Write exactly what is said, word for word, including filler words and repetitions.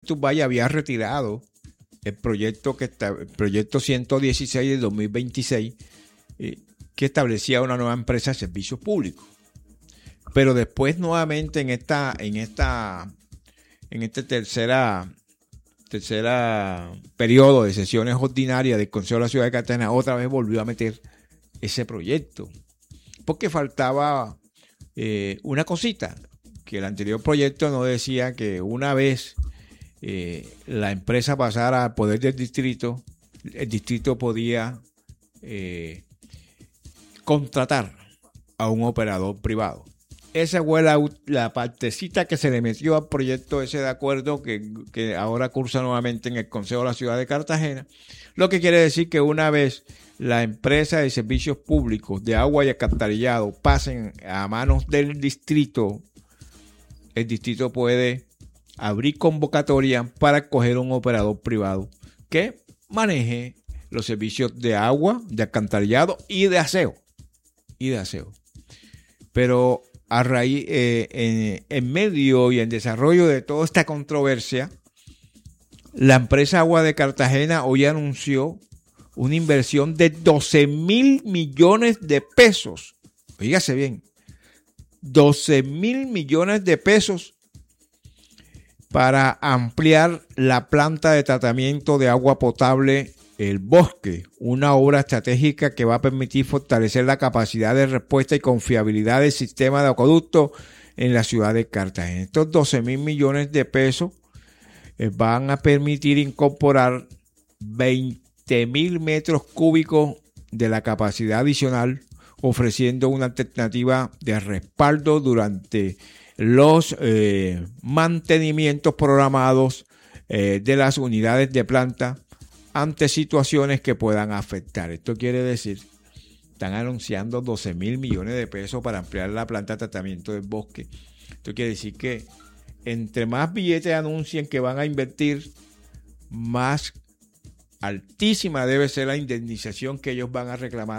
Acueductos Valle había retirado el proyecto que está, el proyecto ciento dieciséis de dos mil veintiséis, eh, que establecía una nueva empresa de servicios públicos. Pero después nuevamente en esta, en esta, en este tercera, tercera periodo de sesiones ordinarias del Consejo de la Ciudad de Cartagena, otra vez volvió a meter ese proyecto. Porque faltaba eh, una cosita, que el anterior proyecto no decía que una vez eh, la empresa pasara al poder del distrito, el distrito podía eh, contratar a un operador privado. Esa fue la, la partecita que se le metió al proyecto ese de acuerdo que, que ahora cursa nuevamente en el Consejo de la Ciudad de Cartagena, lo que quiere decir que una vez la empresa de servicios públicos de agua y alcantarillado pasen a manos del distrito, el distrito puede abrir convocatoria para escoger un operador privado que maneje los servicios de agua, de alcantarillado y de aseo. Y de aseo. Pero a raíz, eh, en, en medio y en desarrollo de toda esta controversia, la empresa Agua de Cartagena hoy anunció una inversión de doce mil millones de pesos. Fíjase bien, doce mil millones de pesos para ampliar la planta de tratamiento de agua potable El Bosque, una obra estratégica que va a permitir fortalecer la capacidad de respuesta y confiabilidad del sistema de acueducto en la ciudad de Cartagena. Estos doce mil millones de pesos eh, van a permitir incorporar veinte mil metros cúbicos de la capacidad adicional, ofreciendo una alternativa de respaldo durante los eh, mantenimientos programados eh, de las unidades de planta ante situaciones que puedan afectar. Esto quiere decir, están anunciando doce mil millones de pesos para ampliar la planta de tratamiento del Bosque. Esto quiere decir que entre más billetes anuncien que van a invertir, más altísima debe ser la indemnización que ellos van a reclamar